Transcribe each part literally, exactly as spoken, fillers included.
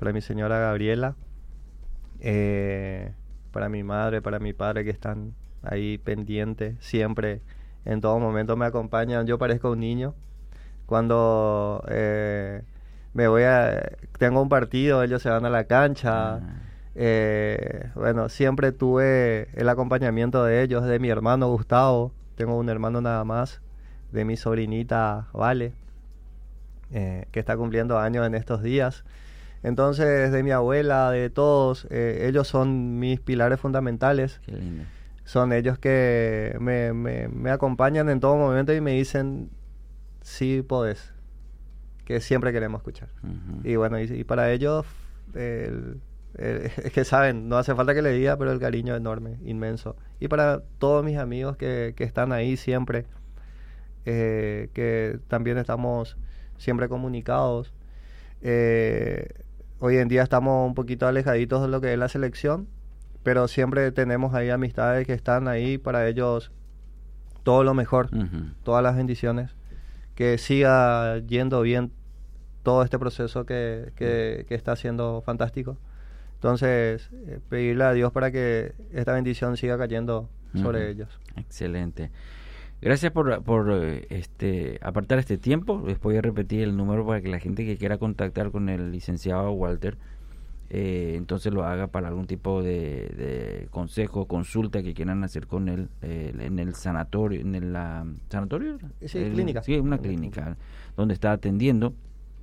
para mi señora Gabriela, eh, para mi madre, para mi padre, que están ahí pendientes, siempre, en todo momento me acompañan. Yo parezco un niño. Cuando eh, me voy a... tengo un partido, ellos se van a la cancha. Ah. Eh, bueno, siempre tuve el acompañamiento de ellos, de mi hermano Gustavo. Tengo un hermano nada más, de mi sobrinita Vale, eh, que está cumpliendo años en estos días. Entonces, de mi abuela, de todos, eh, ellos son mis pilares fundamentales. Qué lindo. Son ellos que me, me, me acompañan en todo momento y me dicen, sí podés, que siempre queremos escuchar. Uh-huh. Y bueno, y, y para ellos, el, el, es que saben, no hace falta que le diga, pero el cariño es enorme, inmenso. Y para todos mis amigos que, que están ahí siempre, eh, que también estamos siempre comunicados. Eh, hoy en día estamos un poquito alejaditos de lo que es la selección, pero siempre tenemos ahí amistades que están ahí para ellos, todo lo mejor, Uh-huh. todas las bendiciones, que siga yendo bien todo este proceso que, que, que está siendo fantástico. Entonces, eh, pedirle a Dios para que esta bendición siga cayendo sobre Uh-huh. ellos. Excelente. Gracias por, por eh, este apartar este tiempo. Les voy a repetir el número para que la gente que quiera contactar con el licenciado Walter, eh, entonces lo haga para algún tipo de, de consejo, consulta que quieran hacer con él eh, en el sanatorio, en el la, sanatorio, Sí, el, clínica. sí, una clínica donde está atendiendo.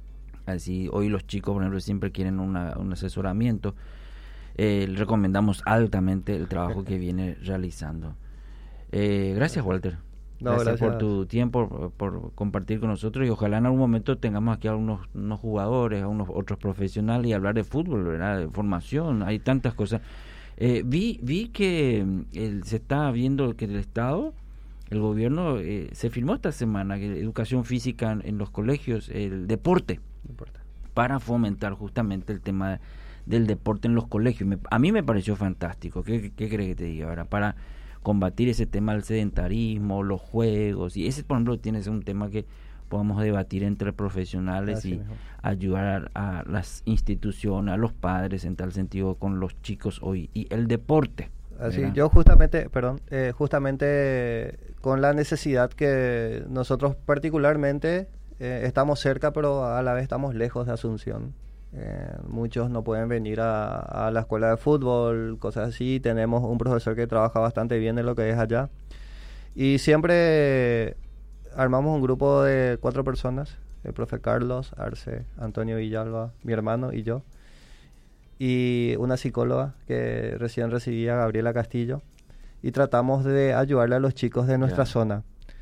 Así hoy los chicos, por ejemplo, siempre quieren una, un asesoramiento. Eh, le recomendamos altamente el trabajo que viene realizando. Eh, gracias, Walter. No, gracias, gracias por tu tiempo, por, por compartir con nosotros, y ojalá en algún momento tengamos aquí a unos, unos jugadores, a unos otros profesionales y hablar de fútbol, ¿verdad? De formación, hay tantas cosas. Eh, vi vi que el, se está viendo que el Estado, el gobierno, eh, se firmó esta semana que educación física en, en los colegios, el deporte, No importa. para fomentar justamente el tema del deporte en los colegios. Me, a mí me pareció fantástico. ¿Qué, qué, qué crees que te diga ahora? Para combatir ese tema del sedentarismo, los juegos, y ese, por ejemplo, tiene que ser un tema que podamos debatir entre profesionales Así y mejor. ayudar a, a las instituciones, a los padres en tal sentido con los chicos hoy, y el deporte. Así, ¿verdad? yo justamente, perdón, eh, justamente con la necesidad que nosotros particularmente eh, estamos cerca, pero a la vez estamos lejos de Asunción. Eh, muchos no pueden venir a, a la escuela de fútbol, cosas así. Tenemos un profesor que trabaja bastante bien en lo que es allá. Y siempre armamos un grupo de cuatro personas, el profe Carlos, Arce, Antonio Villalba, mi hermano y yo. Y una psicóloga que recién recibía, Gabriela Castillo. Y tratamos de ayudarle a los chicos de nuestra Ya. zona.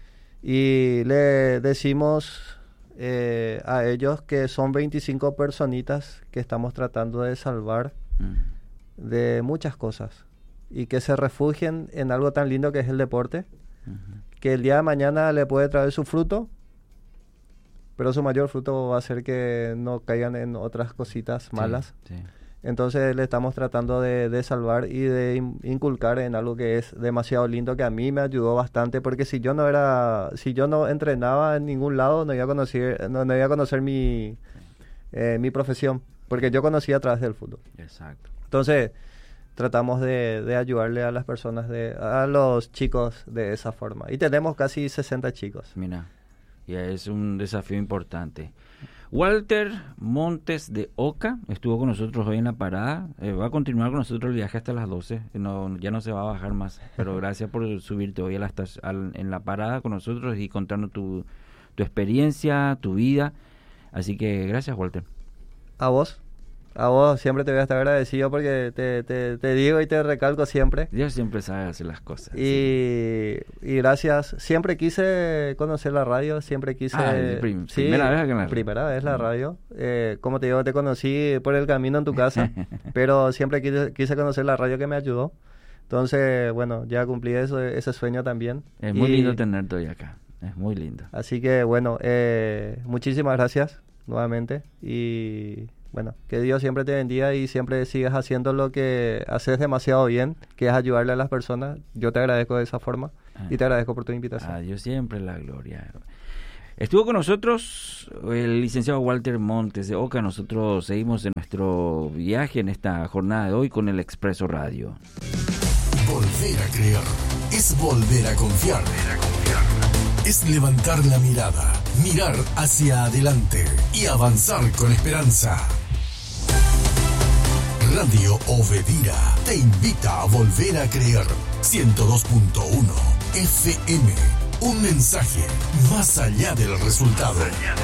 Y le decimos... Eh, a ellos que son veinticinco personitas que estamos tratando de salvar Mm. de muchas cosas y que se refugien en algo tan lindo que es el deporte, Uh-huh. que el día de mañana le puede traer su fruto, pero su mayor fruto va a ser que no caigan en otras cositas malas. Sí, sí. Entonces le estamos tratando de, de salvar y de in- inculcar en algo que es demasiado lindo, que a mí me ayudó bastante, porque si yo no era, si yo no entrenaba en ningún lado, no iba a conocer, no, no iba a conocer mi, eh, mi profesión, porque yo conocía a través del fútbol. Exacto. Entonces tratamos de, de ayudarle a las personas, de, a los chicos de esa forma. Y tenemos casi sesenta chicos. Mira, ya es un desafío importante. Walter Montes de Oca estuvo con nosotros hoy en la parada. Eh, va a continuar con nosotros el viaje hasta las doce. No, ya no se va a bajar más. Pero gracias por subirte hoy a la esta- al- en la parada con nosotros y contarnos tu, tu experiencia, tu vida. Así que gracias, Walter. A vos, a vos siempre te voy a estar agradecido porque te, te, te digo y te recalco siempre. Dios siempre sabe hacer las cosas. sí. Y, y gracias. Siempre quise conocer la radio, siempre quise... Ah, es prim- primera vez acá en la radio. Primera vez la Mm. radio. Eh, como te digo, te conocí por el camino en tu casa, pero siempre quise, quise conocer la radio, que me ayudó. Entonces, bueno, ya cumplí eso, ese sueño también. Es muy Y- lindo tenerte hoy acá. Es muy lindo. Así que, bueno, eh, muchísimas gracias nuevamente. Y bueno, que Dios siempre te bendiga y siempre sigas haciendo lo que haces demasiado bien, que es ayudarle a las personas. Yo te agradezco de esa forma y te agradezco por tu invitación. A Dios siempre la gloria. Estuvo con nosotros el licenciado Walter Montes de Oca. Nosotros seguimos en nuestro viaje en esta jornada de hoy con el Expreso Radio. Volver a creer es volver a confiar. Es levantar la mirada, mirar hacia adelante y avanzar con esperanza. Radio Obedira te invita a volver a creer. ciento dos punto uno F M. Un mensaje más allá del resultado.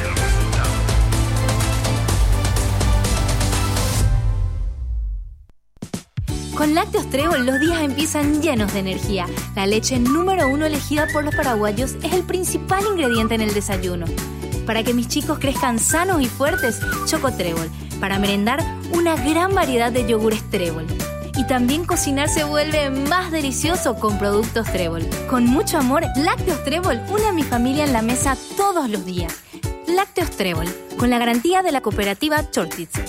Con Lácteos Trébol los días empiezan llenos de energía. La leche número uno elegida por los paraguayos es el principal ingrediente en el desayuno. Para que mis chicos crezcan sanos y fuertes, Choco Trébol. Para merendar, una gran variedad de yogures Trébol. Y también cocinar se vuelve más delicioso con productos Trébol. Con mucho amor, Lácteos Trébol une a mi familia en la mesa todos los días. Lácteos Trébol, con la garantía de la cooperativa Chortitzer.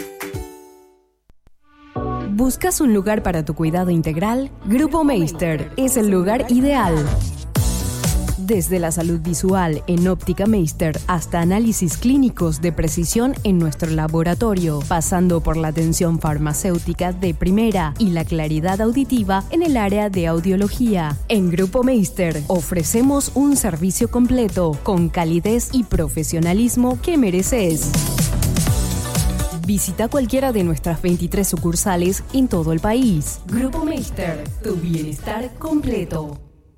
¿Buscas un lugar para tu cuidado integral? Grupo Meister es el lugar ideal. Desde la salud visual en Óptica Meister hasta análisis clínicos de precisión en nuestro laboratorio, pasando por la atención farmacéutica de primera y la claridad auditiva en el área de audiología. En Grupo Meister ofrecemos un servicio completo con calidez y profesionalismo que mereces. Visita cualquiera de nuestras veintitrés sucursales en todo el país. Grupo Meister, tu bienestar completo.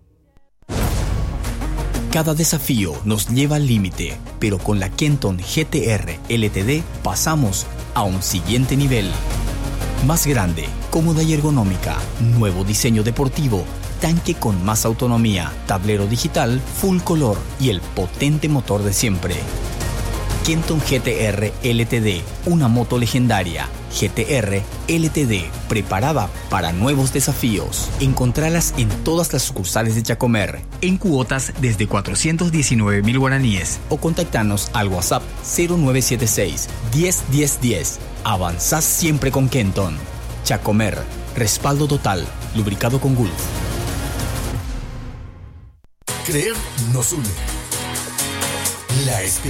Cada desafío nos lleva al límite, pero con la Kenton G T R L T D pasamos a un siguiente nivel. Más grande, cómoda y ergonómica, nuevo diseño deportivo, tanque con más autonomía, tablero digital, full color y el potente motor de siempre. Kenton G T R L T D, una moto legendaria. G T R L T D, preparada para nuevos desafíos. Encontralas en todas las sucursales de Chacomer, en cuotas desde cuatrocientos diecinueve mil guaraníes. O contactanos al WhatsApp cero nueve siete seis, diez, diez, diez. Avanzás siempre con Kenton. Chacomer, respaldo total, lubricado con Gulf. Creer nos une. La